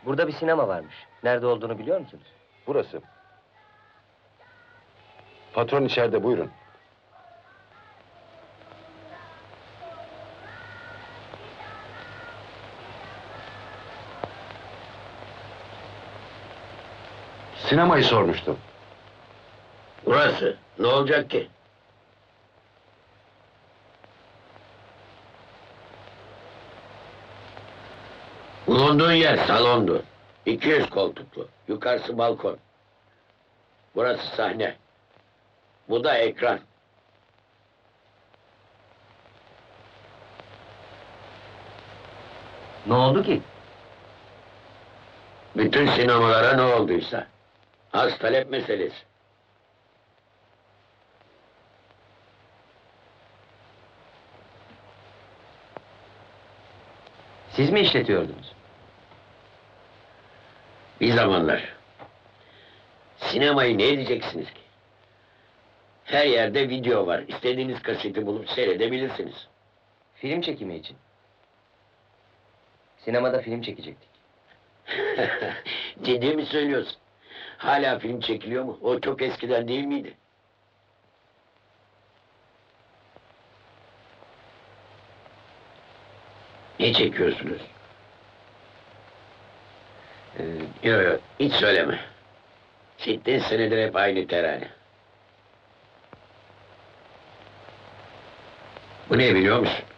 Burada bir sinema varmış. Nerede olduğunu biliyor musunuz? Burası. Patron içeride, buyurun. Sinemayı sormuştum. Burası. Ne olacak ki? Bulunduğun yer salondu. 200 koltuklu. Yukarısı balkon. Burası sahne. Bu da ekran. Ne oldu ki? Bütün sinemalara ne olduysa. Az talep meselesi. Siz mi işletiyordunuz? Bir zamanlar. Sinemayı ne edeceksiniz ki? Her yerde video var. İstediğiniz kaseti bulup seyredebilirsiniz. Film çekimi için. Sinemada film çekecektik. Ciddi mi söylüyorsun? Hala film çekiliyor mu? O çok eskiden değil miydi? Ne çekiyorsunuz? Yok, hiç söyleme. 60 senedir hep aynı terane. Bu ne biliyor musun?